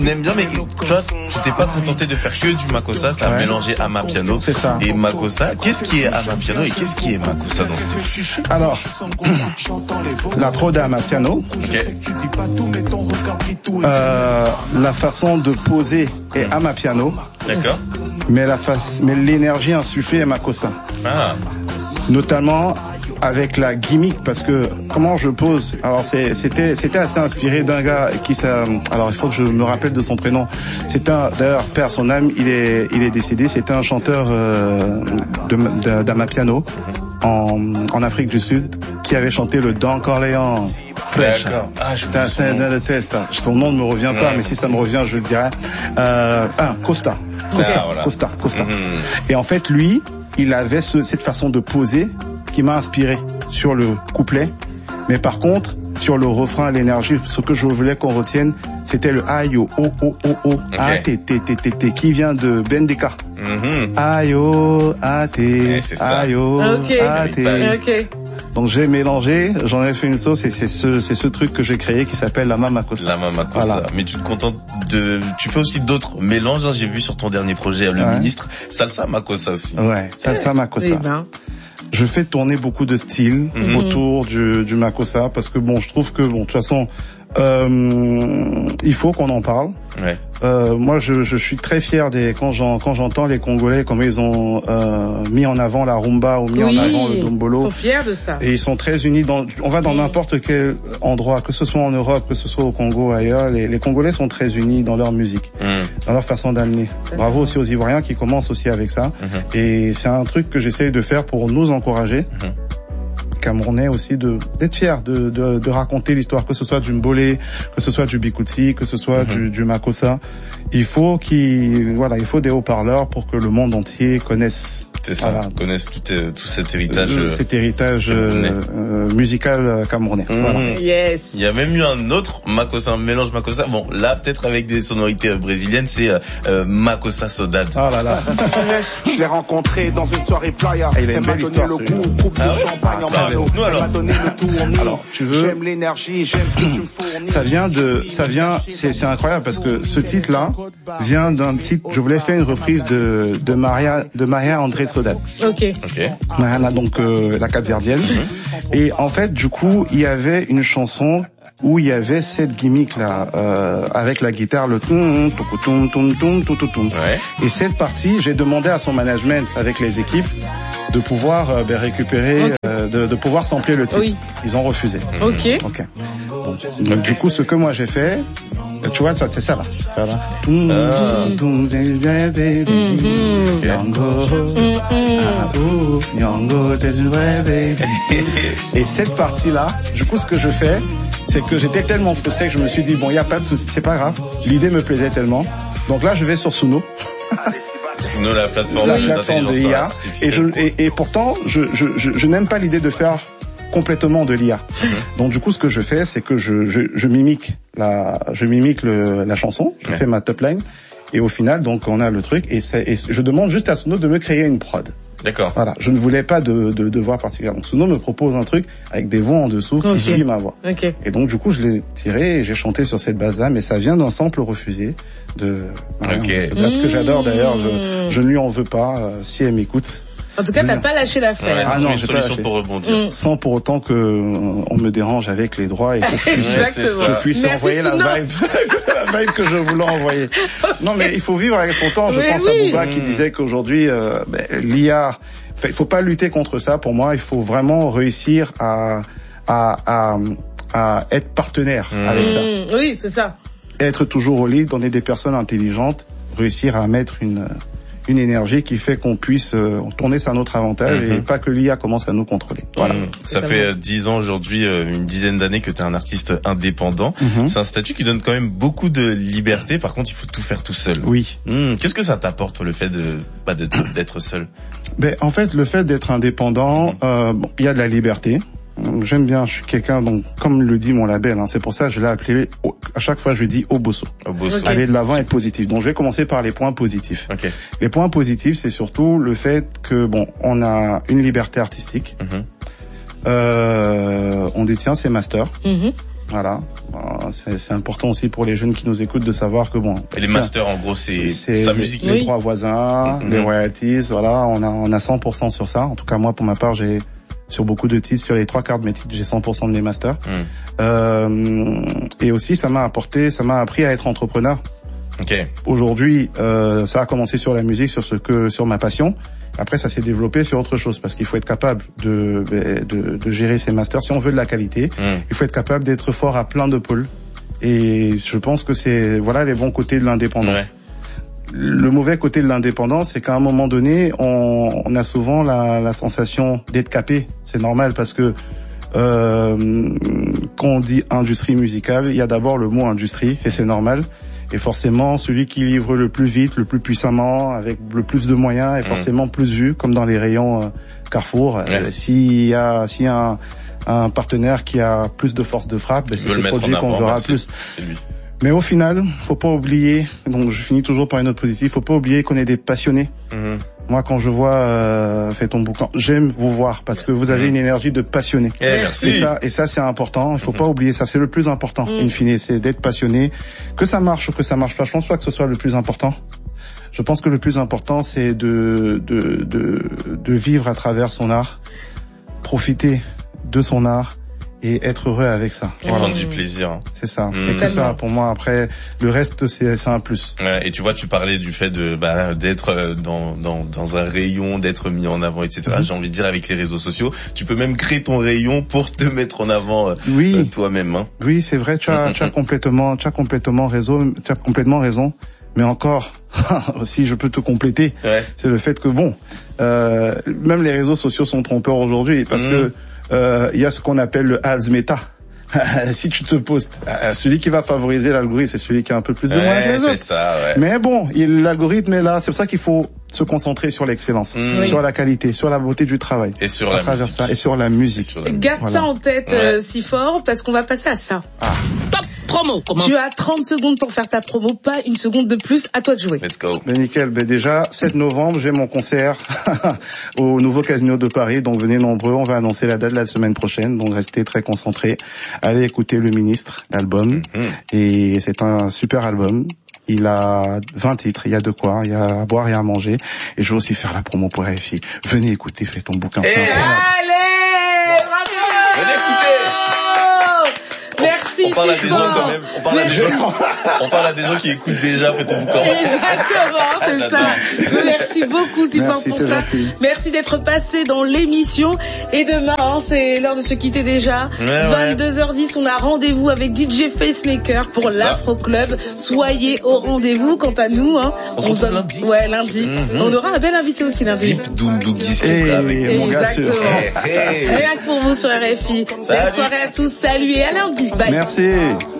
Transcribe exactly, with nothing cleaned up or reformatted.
On aime bien, mais toi, tu t'es pas contenté de faire que du Makossa, tu as ouais. mélangé Amapiano et Makossa. Qu'est-ce qui est Amapiano et qu'est-ce qui est Makossa dans ce style? Alors, la prod à Amapiano, okay. euh, la façon de poser est Amapiano. D'accord. Mais la face, mais l'énergie insufflée est Makossa. Ah. Notamment avec la gimmick, parce que comment je pose, alors c'est, c'était c'était assez inspiré d'un gars qui ça, alors il faut que je me rappelle de son prénom. C'est un, d'ailleurs père son âme, il est il est décédé. C'était un chanteur euh, de, de d'Amapiano en en Afrique du Sud qui avait chanté le Don Corleone. D'accord. Ah, je c'est un, un test. Son nom ne me revient pas, ouais. mais si ça me revient, je le dirai. Euh, ah, Costa. Costa. Ah, voilà. Costa. Costa. Mm-hmm. Et en fait, lui, il avait ce, cette façon de poser qui m'a inspiré sur le couplet. Mais par contre, sur le refrain, l'énergie, ce que je voulais qu'on retienne, c'était le ayo, o, o, o, o, a, t, t, t, t, t, qui vient de Bendeka. Mm-hmm. Ayo, a, t, ayo, a, t. Ok. Donc j'ai mélangé, j'en ai fait une sauce et c'est ce c'est ce truc que j'ai créé qui s'appelle la Mamakossa. La Mamakossa. Voilà. Mais tu te contentes de tu fais aussi d'autres mélanges, hein, j'ai vu sur ton dernier projet le ouais. ministre, salsa Makossa aussi. Ouais, salsa Makossa. Eh ben. Je fais tourner beaucoup de styles mm-hmm. autour du du Makossa parce que bon, je trouve que bon de toute façon euh, il faut qu'on en parle. Ouais. Euh, moi, je, je suis très fier des quand j'en, quand j'entends les Congolais comment ils ont euh, mis en avant la rumba ou mis oui, en avant le dombolo. Ils sont fiers de ça. Et ils sont très unis. Dans, on va dans n'importe quel endroit, que ce soit en Europe, que ce soit au Congo, ailleurs, les, les Congolais sont très unis dans leur musique, mm. dans leur façon d'amener. Bravo aussi aux Ivoiriens qui commencent aussi avec ça. Mm-hmm. Et c'est un truc que j'essaye de faire pour nous encourager. Mm-hmm. Camerounais aussi de d'être fier de, de de raconter l'histoire, que ce soit du Mbolé, que ce soit du Bikutsi, que ce soit mm-hmm. du, du Makossa. Il faut qu'il voilà, il faut des haut-parleurs pour que le monde entier connaisse. C'est ça, voilà. Connaissent tout, euh, tout cet héritage. Euh, cet héritage euh, euh, musical camerounais. Mmh. Voilà. Yes. Il y a même eu un autre Makossa, un mélange Makossa. Bon, là peut-être avec des sonorités brésiliennes, c'est euh, Makossa Saudade. Ah là là. Je l'ai rencontré dans une soirée playa. Elle m'a donné le goût, coupe de ah champagne en mano. Elle m'a donné le tout en alors, tu veux j'aime l'énergie, j'aime ce que tu me fournis. Ça vient de, ça vient, c'est c'est incroyable parce que ce titre-là vient d'un titre. Je voulais faire une reprise de de Maria de Maria André Saudade. Ok. Okay. Mariana, donc euh, la Cap-Verdienne. Mm-hmm. Et en fait, du coup, il y avait une chanson où il y avait cette gimmick là euh, avec la guitare, le toum toum toum toum toum toum. Ouais. Et cette partie, j'ai demandé à son management avec les équipes de pouvoir euh, ben, récupérer, okay. euh, de, de pouvoir sampler le titre. Oui. Ils ont refusé. Ok. Ok. Donc, donc du coup, ce que moi j'ai fait, tu vois, c'est ça là. Ça là. Ah. Et cette partie-là, du coup, ce que je fais, c'est que j'étais tellement frustré que je me suis dit, bon, il y a pas de souci, c'est pas grave. L'idée me plaisait tellement. Donc là, je vais sur Suno. Suno, la plateforme, la plateforme de I A. Et, je, et, et pourtant, je, je, je, je n'aime pas l'idée de faire complètement de l'I A. Mm-hmm. Donc du coup, ce que je fais, c'est que je, je, je mimique la, je mimique le, la chanson, je ouais. fais ma top line, et au final, donc on a le truc, et, et je demande juste à Suno de me créer une prod. D'accord. Voilà, je ne voulais pas de, de, de voix particulière. Donc Suno me propose un truc avec des voix en dessous qui okay. suit ma voix. Okay. Et donc du coup, je l'ai tiré et j'ai chanté sur cette base-là, mais ça vient d'un sample refusé de okay. voilà, mmh. que j'adore d'ailleurs. Je, je ne lui en veux pas euh, si elle m'écoute. En tout cas, t'as pas lâché l'affaire. Ouais, ah non, non, une j'ai solution pas pour rebondir. Mmh. Sans pour autant que euh, on me dérange avec les droits et que je puisse, je puisse Merci envoyer Suno. la vibe, la vibe que je voulais envoyer. Non, mais il faut vivre avec son temps. Je mais pense oui. à Bouba qui disait qu'aujourd'hui, euh, ben, l'I A, il faut pas lutter contre ça. Pour moi, il faut vraiment réussir à à à, à être partenaire mmh. avec ça. Oui, c'est ça. Être toujours au lead, on est des personnes intelligentes, réussir à mettre une une énergie qui fait qu'on puisse euh, tourner ça à notre avantage mm-hmm. et pas que l'I A commence à nous contrôler. Voilà. Mmh. Ça fait dix ans aujourd'hui, euh, une dizaine d'années que tu es un artiste indépendant. Mm-hmm. C'est un statut qui donne quand même beaucoup de liberté. Par contre, il faut tout faire tout seul. Oui. Mmh. Qu'est-ce que ça t'apporte le fait de pas d'être, d'être seul? Ben en fait, le fait d'être indépendant, mm-hmm. euh, bon, il y a de la liberté. J'aime bien, je suis quelqu'un, donc comme le dit mon label, hein, c'est pour ça que je l'ai appelé, à chaque fois je dis Obosso. Obosso. Okay. Aller de l'avant et être positif. Donc je vais commencer par les points positifs. Okay. Les points positifs, c'est surtout le fait que bon, on a une liberté artistique, mm-hmm. euh, on détient ses masters, mm-hmm. Voilà. C'est, c'est important aussi pour les jeunes qui nous écoutent de savoir que bon. Et les masters, en gros, c'est, c'est sa musique. Les, les droits voisins, mm-hmm. les royalties, voilà, on a, on a cent pour cent sur ça. En tout cas, moi, pour ma part, j'ai, sur beaucoup de titres, sur les trois quarts de mes titres, j'ai cent pour cent de mes masters. Mm. Euh, et aussi, ça m'a apporté, ça m'a appris à être entrepreneur. Okay. Aujourd'hui, euh, ça a commencé sur la musique, sur ce que, sur ma passion. Après, ça s'est développé sur autre chose parce qu'il faut être capable de, de, de gérer ses masters. Si on veut de la qualité, mmh. il faut être capable d'être fort à plein de pôles. Et je pense que c'est, voilà, les bons côtés de l'indépendance. Ouais. Le mauvais côté de l'indépendance, c'est qu'à un moment donné, on, on a souvent la, la sensation d'être capé. C'est normal parce que euh, quand on dit industrie musicale, il y a d'abord le mot industrie et c'est normal. Et forcément, celui qui livre le plus vite, le plus puissamment, avec le plus de moyens, est forcément mmh. plus vu, comme dans les rayons euh, Carrefour. Ouais. Euh, s'il y a, s'il y a un, un partenaire qui a plus de force de frappe, ben, c'est ce produit qu'on verra ben, plus. C'est lui. Mais au final, faut pas oublier, donc je finis toujours par une note positive, faut pas oublier qu'on est des passionnés. Mmh. Moi, quand je vois euh, Fais ton boucan, j'aime vous voir parce que vous avez mmh. une énergie de passionné. Eh, merci. Et ça, et ça, c'est important. Il faut mmh. pas oublier ça. C'est le plus important. Mmh. In fine, c'est d'être passionné. Que ça marche ou que ça marche pas, je pense pas que ce soit le plus important. Je pense que le plus important, c'est de de de de vivre à travers son art, profiter de son art. Et être heureux avec ça. Et voilà. Prendre du plaisir. C'est ça. Mmh. C'est que ça pour moi. Après, le reste, c'est, c'est un plus. Ouais, et tu vois, tu parlais du fait de, bah, d'être dans, dans, dans un rayon, d'être mis en avant, et cetera. Mmh. J'ai envie de dire, avec les réseaux sociaux, tu peux même créer ton rayon pour te mettre en avant, oui. euh, toi-même, hein. Oui, c'est vrai. Tu as, mmh. tu as complètement, tu as complètement raison, tu as complètement raison. Mais encore, si je peux te compléter, ouais. c'est le fait que bon, euh, même les réseaux sociaux sont trompeurs aujourd'hui parce mmh. que il euh, y a ce qu'on appelle le ads méta. Si tu te postes, celui qui va favoriser l'algorithme, c'est celui qui a un peu plus de ouais, moyens que les autres. C'est ça, ouais. Mais bon, il, l'algorithme est là. C'est pour ça qu'il faut se concentrer sur l'excellence, mmh. sur la qualité, sur la beauté du travail, et sur la travers musique. ça, et sur la musique. Et sur la musique. Garde voilà. ça en tête, ouais. euh, si fort, parce qu'on va passer à ça. Ah. Top promo. Comment tu as trente secondes pour faire ta promo, pas une seconde de plus. À toi de jouer. Let's go. Ben nickel. Ben déjà, sept novembre, j'ai mon concert au nouveau Casino de Paris. Donc venez nombreux. On va annoncer la date la semaine prochaine. Donc restez très concentrés. Allez écouter Le Ministre, l'album. Mm-hmm. Et c'est un super album. Il a vingt titres, il y a de quoi, il y a à boire et à manger. Et je vais aussi faire la promo pour R F I. Venez écouter, fais ton bouquin. Hey, allez, bravo. Venez écouter. Merci, on parle à des gens quand même. On parle à des gens. On parle à des gens qui écoutent déjà Fais ton bouquin. Exactement, c'est ça. Merci beaucoup, Sifort, pour ça. Gentil. Merci d'être passé dans l'émission. Et demain, hein, c'est l'heure de se quitter déjà. Ouais, vingt-deux heures dix, on a rendez-vous avec D J Facemaker pour l'Afro Club. Soyez au rendez-vous. Quant à nous, hein, on, on se retrouve lundi. Ouais, lundi. Mm-hmm. On aura un bel invité aussi lundi. Zip Doum Dougi, c'est ça. Exactement. Rien que pour vous sur R F I. Belle soirée à tous. Salut et à lundi. Bye. Merci.